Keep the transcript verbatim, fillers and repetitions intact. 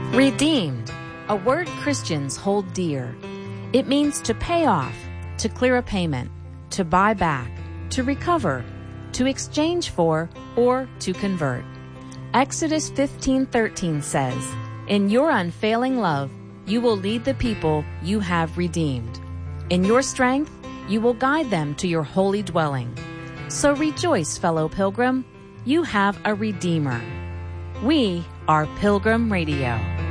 Redeemed, a word Christians hold dear. It means to pay off, to clear a payment, to buy back, to recover, to exchange for, or to convert. Exodus fifteen thirteen says, "In your unfailing love, you will lead the people you have redeemed. In your strength, you will guide them to your holy dwelling." So rejoice, fellow pilgrim, you have a Redeemer. We are Pilgrim Radio.